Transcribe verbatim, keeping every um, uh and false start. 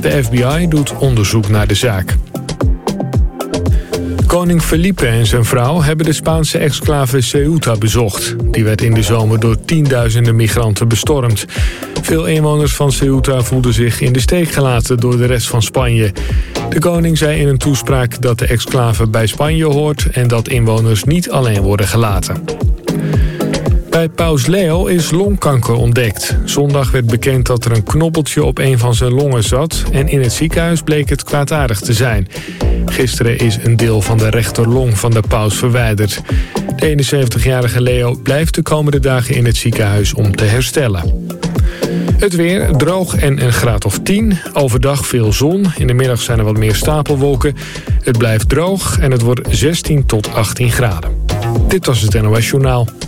De F B I doet onderzoek naar de zaak. Koning Felipe en zijn vrouw hebben de Spaanse exclave Ceuta bezocht. Die werd in de zomer door tienduizenden migranten bestormd. Veel inwoners van Ceuta voelden zich in de steek gelaten door de rest van Spanje. De koning zei in een toespraak dat de exclave bij Spanje hoort en dat inwoners niet alleen worden gelaten. Bij paus Leo is longkanker ontdekt. Zondag werd bekend dat er een knobbeltje op een van zijn longen zat en in het ziekenhuis bleek het kwaadaardig te zijn. Gisteren is een deel van de rechterlong van de paus verwijderd. De eenenzeventigjarige Leo blijft de komende dagen in het ziekenhuis om te herstellen. Het weer, droog en een graad of tien. Overdag veel zon. In de middag zijn er wat meer stapelwolken. Het blijft droog en het wordt zestien tot achttien graden. Dit was het N O S Journaal.